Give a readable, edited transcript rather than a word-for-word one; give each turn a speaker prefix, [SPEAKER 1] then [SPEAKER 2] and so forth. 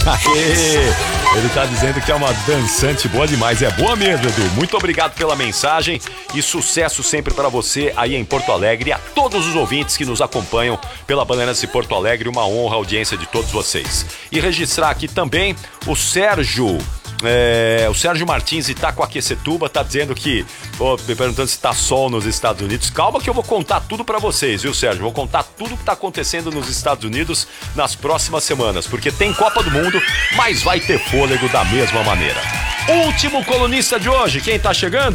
[SPEAKER 1] Ele tá dizendo que é uma dançante boa demais. É boa mesmo, Edu. Muito obrigado pela mensagem e sucesso sempre para você aí em Porto Alegre e a todos os ouvintes que nos acompanham pela Bandeirantes de Porto Alegre. Uma honra a audiência de todos vocês. E registrar aqui também o Sérgio Martins de Itacoaquecetuba tá dizendo que, me perguntando se tá sol nos Estados Unidos. Calma que eu vou contar tudo pra vocês, viu, Sérgio? Vou contar tudo que tá acontecendo nos Estados Unidos nas próximas semanas, porque tem Copa do Mundo, mas vai ter fôlego da mesma maneira. Último colunista de hoje, quem tá chegando?